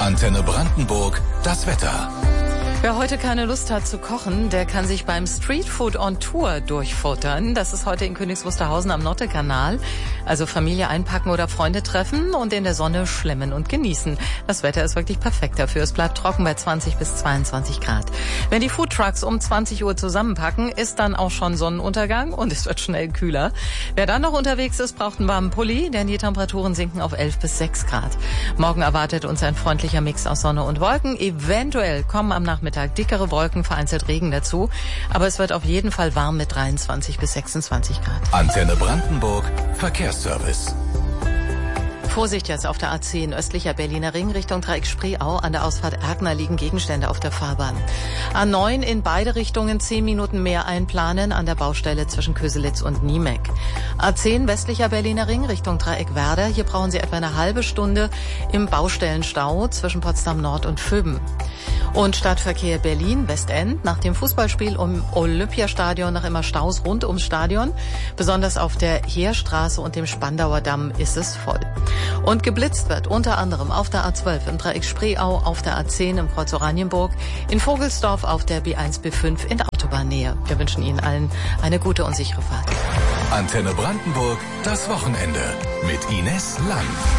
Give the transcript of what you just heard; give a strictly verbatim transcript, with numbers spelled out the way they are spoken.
Antenne Brandenburg, das Wetter. Wer heute keine Lust hat zu kochen, der kann sich beim Streetfood on Tour durchfuttern. Das ist heute in Königs Wusterhausen am Nottekanal. Also Familie einpacken oder Freunde treffen und in der Sonne schlemmen und genießen. Das Wetter ist wirklich perfekt dafür. Es bleibt trocken bei zwanzig bis zweiundzwanzig Grad. Wenn die Foodtrucks um zwanzig Uhr zusammenpacken, ist dann auch schon Sonnenuntergang und es wird schnell kühler. Wer dann noch unterwegs ist, braucht einen warmen Pulli, denn die Temperaturen sinken auf elf bis sechs Grad. Morgen erwartet uns ein freundlicher Mix aus Sonne und Wolken. Eventuell kommen am Nachmittag dickere Wolken, vereinzelt Regen dazu. Aber es wird auf jeden Fall warm mit dreiundzwanzig bis sechsundzwanzig Grad. Antenne Brandenburg, Verkehrsservice. Vorsicht jetzt auf der A zehn, östlicher Berliner Ring Richtung Dreieck Spreeau. An der Ausfahrt Erkner liegen Gegenstände auf der Fahrbahn. A neun in beide Richtungen zehn Minuten mehr einplanen an der Baustelle zwischen Köselitz und Niemek. A zehn westlicher Berliner Ring Richtung Dreieck Werder. Hier brauchen Sie etwa eine halbe Stunde im Baustellenstau zwischen Potsdam Nord und Vöben. Und Stadtverkehr Berlin, Westend. Nach dem Fußballspiel um Olympiastadion noch immer Staus rund ums Stadion. Besonders auf der Heerstraße und dem Spandauer Damm ist es voll. Und geblitzt wird unter anderem auf der A zwölf im Dreieck Spreeau, auf der A zehn im Kreuz Oranienburg, in Vogelsdorf auf der B eins B fünf in der Autobahnnähe. Wir wünschen Ihnen allen eine gute und sichere Fahrt. Antenne Brandenburg, das Wochenende mit Ines Lang.